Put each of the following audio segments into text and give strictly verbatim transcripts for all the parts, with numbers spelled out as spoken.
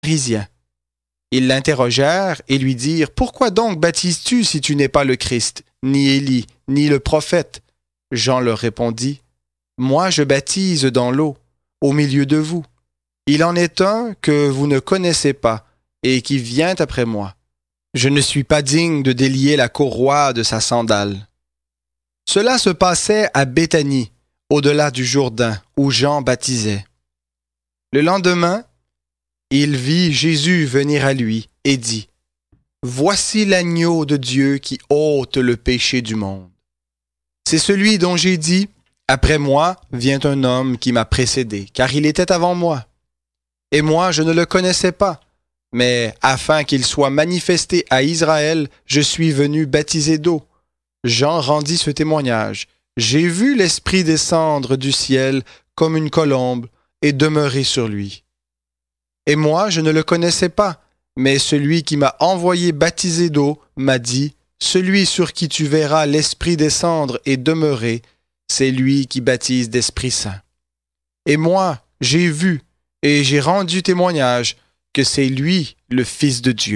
pharisiens. Ils l'interrogèrent et lui dirent « Pourquoi donc baptises-tu si tu n'es pas le Christ, ni Élie, ni le prophète ?» Jean leur répondit « Moi je baptise dans l'eau, au milieu de vous. Il en est un que vous ne connaissez pas et qui vient après moi. Je ne suis pas digne de délier la courroie de sa sandale. » Cela se passait à Béthanie, au-delà du Jourdain, où Jean baptisait. Le lendemain, il vit Jésus venir à lui et dit « Voici l'agneau de Dieu qui ôte le péché du monde. C'est celui dont j'ai dit « Après moi vient un homme qui m'a précédé, car il était avant moi. Et moi, je ne le connaissais pas, mais afin qu'il soit manifesté à Israël, je suis venu baptiser d'eau. » Jean rendit ce témoignage. « J'ai vu l'Esprit descendre du ciel comme une colombe et demeurer sur lui. Et moi, je ne le connaissais pas, mais celui qui m'a envoyé baptiser d'eau m'a dit, « Celui sur qui tu verras l'Esprit descendre et demeurer, c'est lui qui baptise d'Esprit Saint. Et moi, j'ai vu et j'ai rendu témoignage que c'est lui le Fils de Dieu. »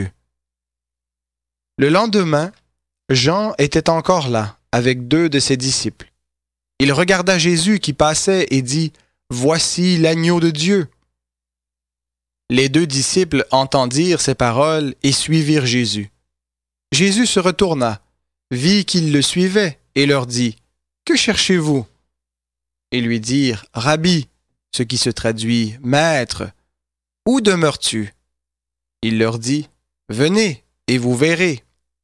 Le lendemain, Jean était encore là, avec deux de ses disciples. Il regarda Jésus qui passait et dit, « Voici l'agneau de Dieu. » Les deux disciples entendirent ces paroles et suivirent Jésus. Jésus se retourna, vit qu'ils le suivaient et leur dit, « Que cherchez-vous » Ils lui dirent, « Rabbi », ce qui se traduit « Maître, où demeures-tu » Il leur dit, « Venez et vous verrez. »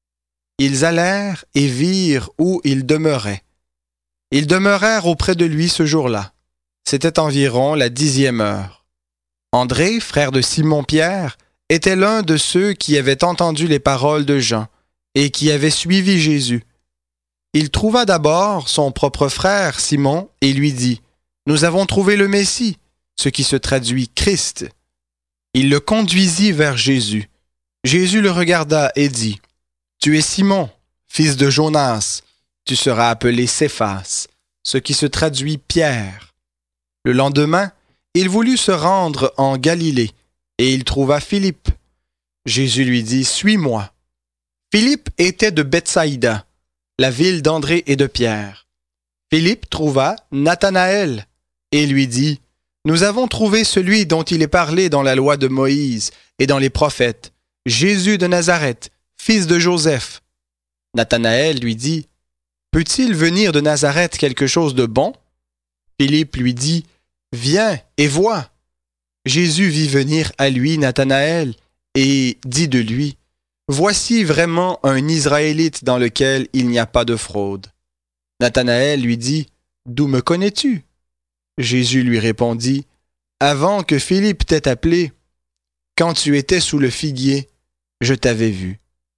Ils allèrent et virent où il demeurait. Ils demeurèrent auprès de lui ce jour-là. C'était environ la dixième heure. André, frère de Simon-Pierre, était l'un de ceux qui avaient entendu les paroles de Jean et qui avaient suivi Jésus. Il trouva d'abord son propre frère Simon et lui dit, « Nous avons trouvé le Messie », ce qui se traduit Christ. Il le conduisit vers Jésus. Jésus le regarda et dit, « Tu es Simon, fils de Jonas, tu seras appelé Céphas, ce qui se traduit Pierre. » Le lendemain, il voulut se rendre en Galilée, et il trouva Philippe. Jésus lui dit, « Suis-moi. » Philippe était de Bethsaïda, la ville d'André et de Pierre. Philippe trouva Nathanaël, et lui dit, « Nous avons trouvé celui dont il est parlé dans la loi de Moïse et dans les prophètes, Jésus de Nazareth, fils de Joseph. » Nathanaël lui dit, « Peut-il venir de Nazareth quelque chose de bon ?» Philippe lui dit, « Viens et vois. » Jésus vit venir à lui Nathanaël et dit de lui, « Voici vraiment un Israélite dans lequel il n'y a pas de fraude. » Nathanaël lui dit, « D'où me connais-tu » Jésus lui répondit, « Avant que Philippe t'ait appelé, quand tu étais sous le figuier, je t'avais vu. »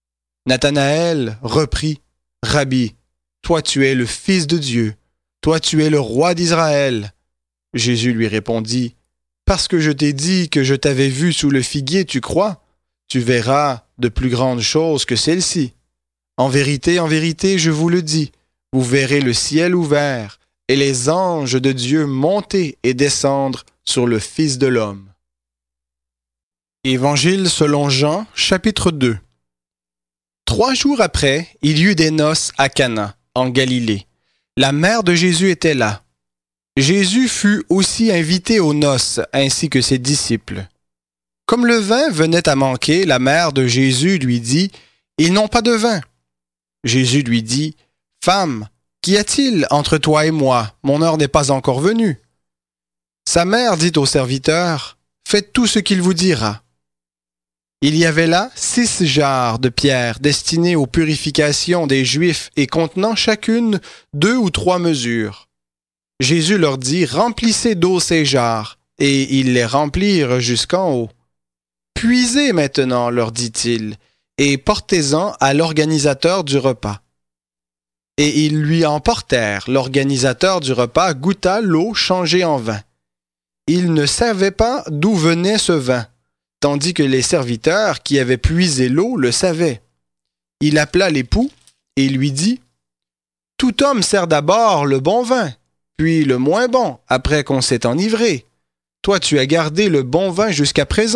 Nathanaël reprit, « Rabbi, toi tu es le Fils de Dieu, toi tu es le roi d'Israël. » Jésus lui répondit, « Parce que je t'ai dit que je t'avais vu sous le figuier, tu crois? Tu verras de plus grandes choses que celles-ci. En vérité, en vérité, je vous le dis, vous verrez le ciel ouvert et les anges de Dieu monter et descendre sur le Fils de l'homme. » Évangile selon Jean, chapitre deux. Trois jours après, il y eut des noces à Cana, en Galilée. La mère de Jésus était là. Jésus fut aussi invité aux noces, ainsi que ses disciples. Comme le vin venait à manquer, la mère de Jésus lui dit, « Ils n'ont pas de vin. » Jésus lui dit, « Femme, qu'y a-t-il entre toi et moi? Mon heure n'est pas encore venue. » Sa mère dit au serviteur, « Faites tout ce qu'il vous dira. » Il y avait là six jarres de pierre destinées aux purifications des Juifs et contenant chacune deux ou trois mesures. Jésus leur dit, « Remplissez d'eau ces jarres. » Et ils les remplirent jusqu'en haut. « Puisez maintenant, leur dit-il, et portez-en à l'organisateur du repas. » Et ils lui en portèrent. L'organisateur du repas goûta l'eau changée en vin. Il ne savait pas d'où venait ce vin, tandis que les serviteurs qui avaient puisé l'eau le savaient. Il appela l'époux et lui dit, « Tout homme sert d'abord le bon vin, puis le moins bon, après qu'on s'est enivré. Toi, tu as gardé le bon vin jusqu'à présent. »